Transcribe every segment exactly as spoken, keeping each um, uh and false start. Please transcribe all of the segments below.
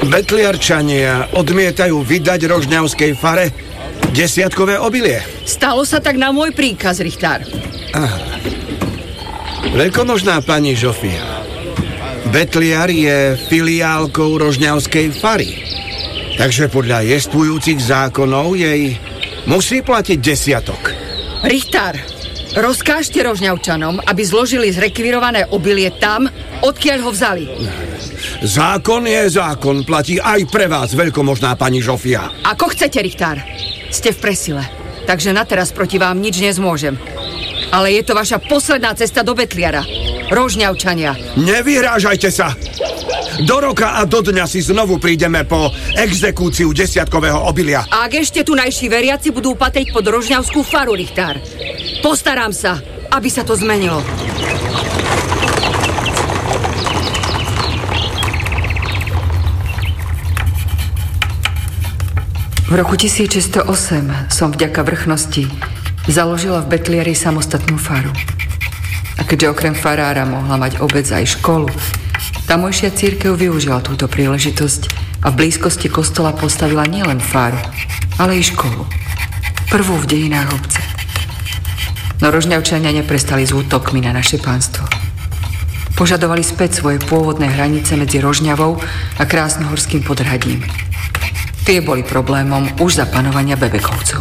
Betliarčania odmietajú vydať rožňavskej fare desiatkové obilie. Stalo sa tak na môj príkaz, Richtár. Aha. Veľkomožná pani Žofia, Betliar je filiálkou rožňavskej fary. Takže podľa jestvujúcich zákonov jej musí platiť desiatok. Richtár, rozkážte rožňavčanom, aby zložili zrekvirované obilie tam, odkiaľ ho vzali. Zákon je zákon, platí aj pre vás, veľkomožná pani Žofia. Ako chcete, Richtár. Ste v presile, takže na teraz proti vám nič nezmôžem. Ale je to vaša posledná cesta do Betliara. Rožňavčania. Nevyhrážajte sa! Do roka a do dňa si znovu prídeme po exekúciu desiatkového obilia. A ak ešte tu najší veriaci budú patriť pod rožňavskú faru, Richtár, postaram sa, aby sa to zmenilo. V roku tisícšesťstoosem som vďaka vrchnosti založila v Betliari samostatnú faru. A keďže okrem farára mohla mať obec aj školu, tamojšia cirkev využila túto príležitosť a v blízkosti kostola postavila nielen faru, ale i školu. Prvú v dejinách obce. No rožňavčania neprestali s útokmi na naše pánstvo. Požadovali späť svoje pôvodné hranice medzi Rožňavou a Krásnohorským podhradím. Tie boli problémom už za panovania Bebekovcov.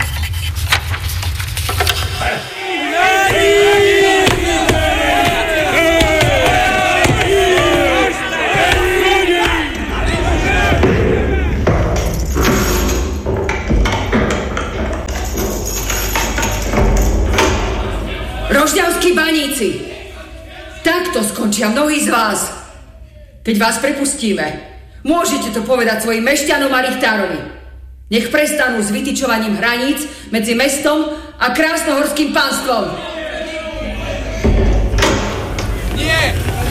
Rožňavskí baníci, takto skončia mnohí z vás. Keď vás prepustíme, môžete to povedať svojim mešťanom a Richtárovi. Nech prestanú s vytyčovaním hraníc medzi mestom a Krásnohorským pánstvom. Nie!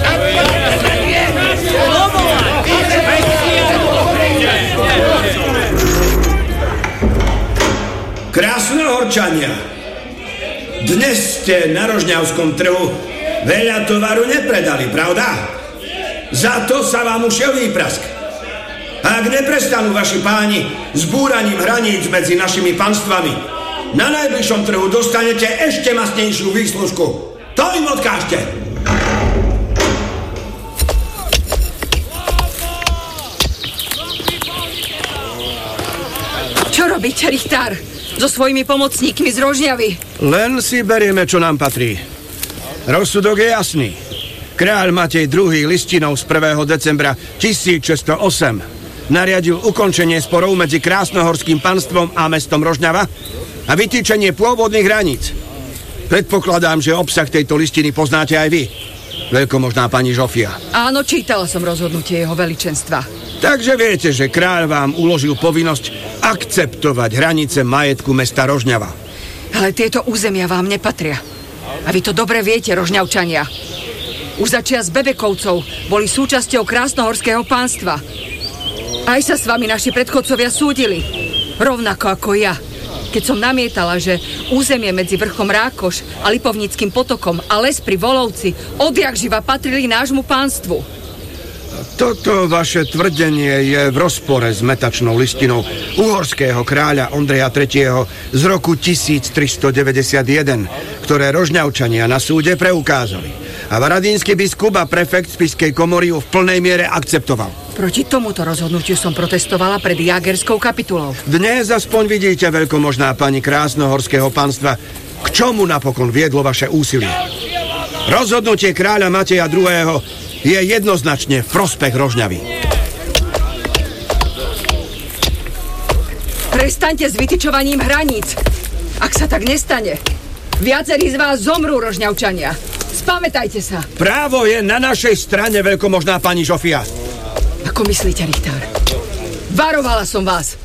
Krásnohorčania, dnes ste na rožňavskom trhu veľa tovaru nepredali, pravda? Za to sa vám ušiel výprask. A ak neprestanú vaši páni s búraním hraníc medzi našimi panstvami, na najbližšom trhu dostanete ešte masnejšiu výslužku. To im odkážte. Čo robíte, Richtár? So svojimi pomocníkmi z Rožňavy? Len si berieme, čo nám patrí. Rozsudok je jasný. Kráľ Matej druhý. listinou z prvého decembra tisícšesťstoosem nariadil ukončenie sporov medzi Krásnohorským panstvom a mestom Rožňava a vytýčenie pôvodných hraníc. Predpokladám, že obsah tejto listiny poznáte aj vy, veľkomožná pani Žofia. Áno, čítala som rozhodnutie jeho veličenstva. Takže viete, že kráľ vám uložil povinnosť akceptovať hranice majetku mesta Rožňava. Ale tieto územia vám nepatria. A vy to dobre viete, Rožňavčania. Už za čias Bebekovcov boli súčasťou Krásnohorského pánstva. Aj sa s vami naši predchodcovia súdili. Rovnako ako ja, keď som namietala, že územie medzi vrchom Rákoš a Lipovníckym potokom a les pri Volovci odjakživa patrili nášmu pánstvu. Toto vaše tvrdenie je v rozpore s metačnou listinou uhorského kráľa Ondreja tretieho. z roku tisíctristodeväťdesiatjeden, ktoré Rožňavčania na súde preukázali. A varadínsky biskup a prefekt spišskej komory ju v plnej miere akceptoval. Proti tomuto rozhodnutiu som protestovala pred Jágerskou kapitulou. Dnes aspoň vidíte, veľkomožná pani Krásnohorského panstva, k čomu napokon viedlo vaše úsilie. Rozhodnutie kráľa Mateja druhého. je jednoznačne v prospech Rožňavy. Prestaňte s vytyčovaním hraníc. Ak sa tak nestane, viacerí z vás zomrú, Rožňavčania. Spamätajte sa. Právo je na našej strane, veľkomožná pani Žofia. Ako myslíte, Richtár? Varovala som vás.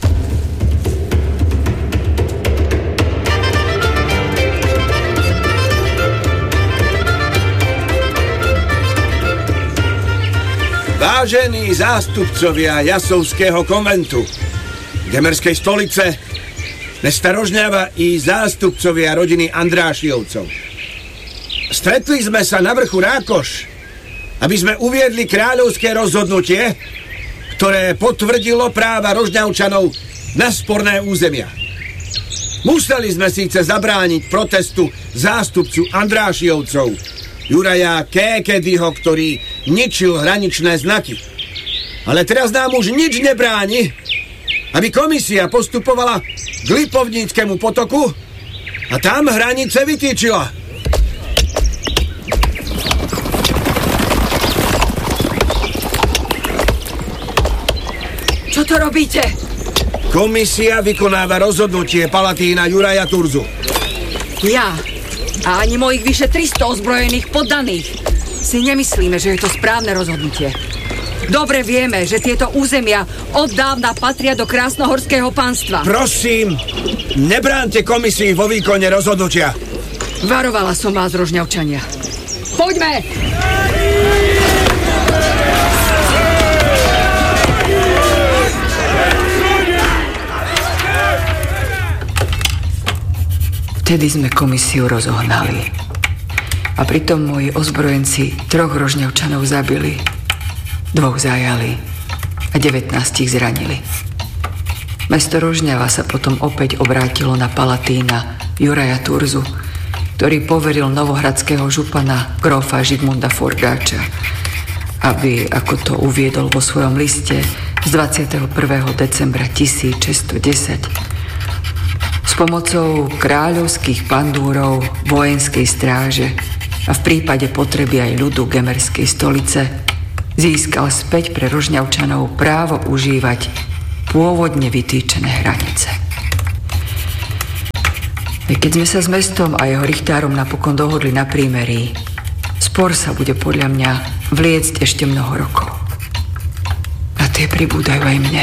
Vážení zástupcovia Jasovského konventu, Gemerskej stolice, mesta Rožňava i zástupcovia rodiny Andrášiovcov. Stretli sme sa na vrchu Rákoš, aby sme uviedli kráľovské rozhodnutie, ktoré potvrdilo práva Rožňavčanov na sporné územia. Museli sme síce zabrániť protestu zástupcu Andrášiovcov, Juraja Kékedyho, ktorý ničil hraničné znaky. Ale teraz nám už nič nebráni, aby komisia postupovala k Lipovníckému potoku a tam hranice vytýčila. Čo to robíte? Komisia vykonáva rozhodnutie Palatína Juraja Turzu. Ja a ani mojich vyše tristo ozbrojených poddaných si nemyslíme, že je to správne rozhodnutie. Dobre vieme, že tieto územia od dávna patria do Krásnohorského panstva. Prosím, nebránte komisii vo výkone rozhodnutia. Varovala som vás, Rožňavčania. Poďme! Vtedy sme komisiu rozohnali. A pritom moji ozbrojenci troch Rožňavčanov zabili, dvoch zajali a devätnásť ich zranili. Mesto Rožňava sa potom opäť obrátilo na Palatína Juraja Turzu, ktorý poveril novohradského župana grófa Žigmunda Forgáča, aby, ako to uviedol vo svojom liste z dvadsiateho prvého decembra tisícšesťstodesať, s pomocou kráľovských pandúrov, vojenskej stráže a v prípade potreby aj ľudu Gemerskej stolice získal späť pre Rožňavčanov právo užívať pôvodne vytýčené hranice. Keď sme sa s mestom a jeho richtárom napokon dohodli na prímerí, spor sa bude podľa mňa vliecť ešte mnoho rokov. A tie pribúdajú aj mne.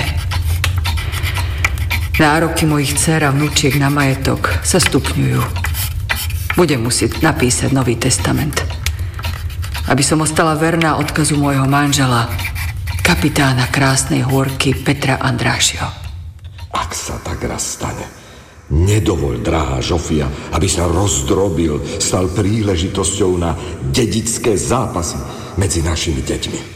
Nároky mojich dcer a vnúčiek na majetok sa stupňujú. Budem musieť napísať nový testament, aby som ostala verná odkazu môjho manžela, kapitána Krásnej Hôrky Petra Andrášio. Ak sa tak raz stane, nedovoľ, drahá Žofia, aby sa rozdrobil, stal príležitosťou na dedičské zápasy medzi našimi deťmi.